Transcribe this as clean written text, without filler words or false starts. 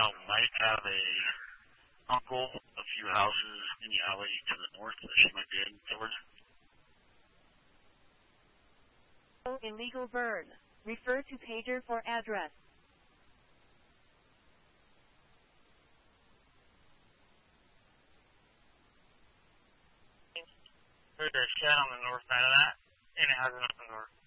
now might have a uncle a few houses in the alley to the north that she might be heading towards. Illegal burn. Refer to pager for address. There's a shed on the north side of that, and it has an open door.